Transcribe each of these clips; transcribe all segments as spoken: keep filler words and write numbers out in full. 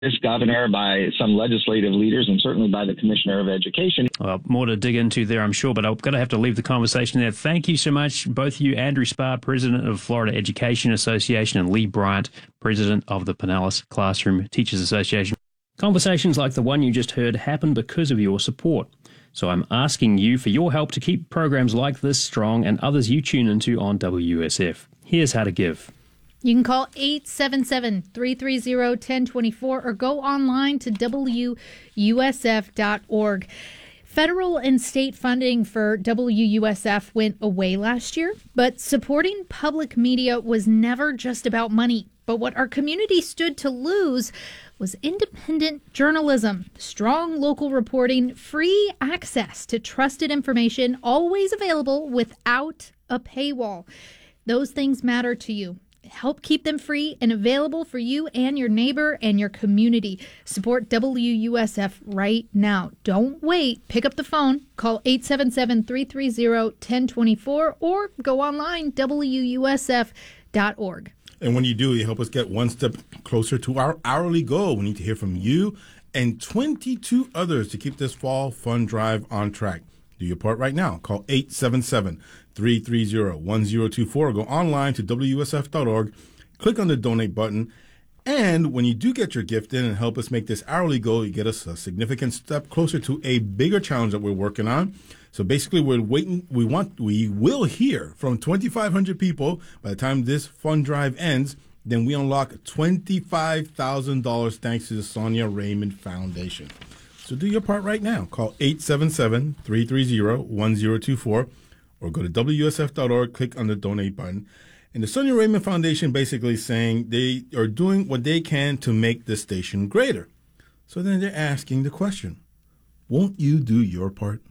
this governor, by some legislative leaders, and certainly by the Commissioner of Education. Well, more to dig into there, I'm sure, but I'm going to have to leave the conversation there. Thank you so much, both you, Andrew Sparr, President of Florida Education Association, and Lee Bryant, President of the Pinellas Classroom Teachers Association. Conversations like the one you just heard happen because of your support. So I'm asking you for your help to keep programs like this strong and others you tune into on W S F. Here's how to give. You can call eight seven seven, three three zero, one zero two four or go online to W U S F dot org. Federal and state funding for W U S F went away last year, but supporting public media was never just about money. But what our community stood to lose was independent journalism, strong local reporting, free access to trusted information, always available without a paywall. Those things matter to you. Help keep them free and available for you and your neighbor and your community. Support W U S F right now. Don't wait. Pick up the phone. Call eight seven seven, three three zero, one zero two four or go online, W U S F dot org. And when you do, you help us get one step closer to our hourly goal. We need to hear from you and twenty-two others to keep this fall fund drive on track. Do your part right now. Call eight seven seven, three three zero, one zero two four or go online to W U S F dot org. Click on the donate button. And when you do get your gift in and help us make this hourly goal, you get us a significant step closer to a bigger challenge that we're working on. So basically, we're waiting. We want, we will hear from twenty-five hundred people by the time this fund drive ends. Then we unlock twenty-five thousand dollars thanks to the Sonia Raymond Foundation. So do your part right now. Call eight seven seven, three three zero, one zero two four or go to W U S F dot org, click on the donate button. And the Sonia Raymond Foundation basically saying they are doing what they can to make this station greater. So then they're asking the question, won't you do your part?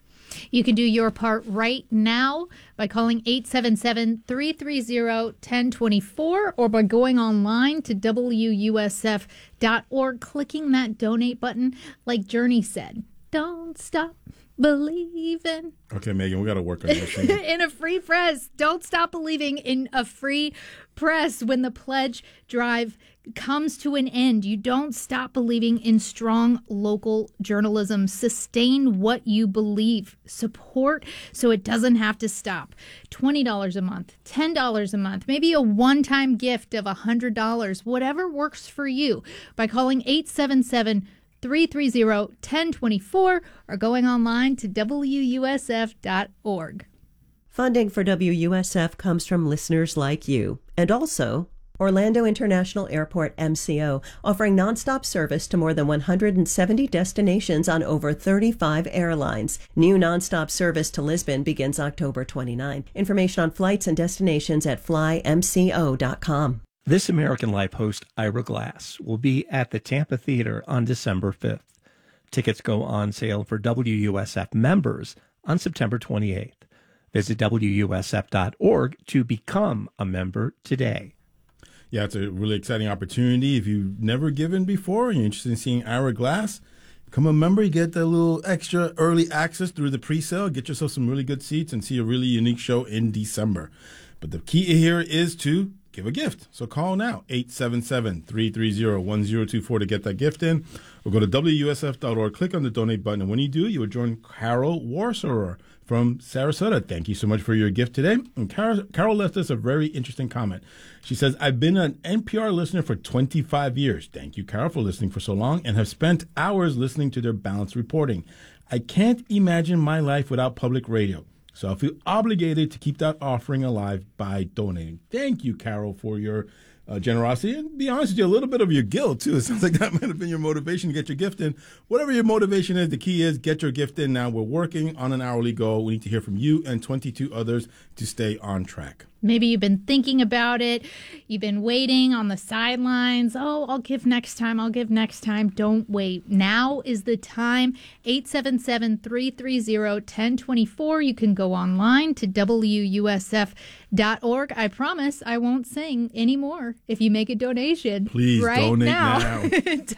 You can do your part right now by calling eight seven seven, three three zero, one zero two four or by going online to W U S F dot org, clicking that donate button. Like Journey said, don't stop believing. Okay, Megan, we got to work on this. In a free press. Don't stop believing in a free press. When the pledge drive comes to an end, you don't stop believing in strong local journalism. Sustain what you believe. Support so it doesn't have to stop. twenty dollars a month, ten dollars a month, maybe a one-time gift of one hundred dollars, whatever works for you, by calling eight seven seven, three three zero, one zero two four or going online to W U S F dot org. Funding for W U S F comes from listeners like you, and also Orlando International Airport M C O, offering nonstop service to more than one hundred seventy destinations on over thirty-five airlines. New nonstop service to Lisbon begins October twenty-ninth. Information on flights and destinations at fly M C O dot com. This American Life host, Ira Glass, will be at the Tampa Theater on December fifth. Tickets go on sale for W U S F members on September twenty-eighth. Visit W U S F dot org to become a member today. Yeah, it's a really exciting opportunity. If you've never given before and you're interested in seeing Ira Glass, become a member. You get a little extra early access through the pre-sale. Get yourself some really good seats and see a really unique show in December. But the key here is to give a gift. So call now, eight seven seven, three three zero, one zero two four to get that gift in. Or go to W U S F dot org, click on the donate button. And when you do, you will join Carol Warsaw from Sarasota. Thank you so much for your gift today. And Carol, Carol left us a very interesting comment. She says, I've been an N P R listener for twenty-five years. Thank you, Carol, for listening for so long and have spent hours listening to their balanced reporting. I can't imagine my life without public radio. So I feel obligated to keep that offering alive by donating. Thank you, Carol, for your uh, generosity. And to be honest with you, a little bit of your guilt, too. It sounds like that might have been your motivation to get your gift in. Whatever your motivation is, the key is get your gift in now. We're working on an hourly goal. We need to hear from you and twenty-two others to stay on track. Maybe you've been thinking about it. You've been waiting on the sidelines. Oh, I'll give next time. I'll give next time. Don't wait. Now is the time. eight seven seven, three three zero, one zero two four. You can go online to W U S F dot org. I promise I won't sing anymore if you make a donation. Please right donate now. now.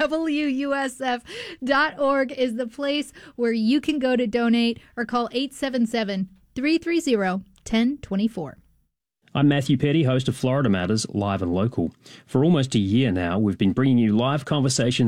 W U S F dot org is the place where you can go to donate or call eight seven seven, three three zero, one zero two four. I'm Matthew Petty, host of Florida Matters, Live and Local. For almost a year now, we've been bringing you live conversations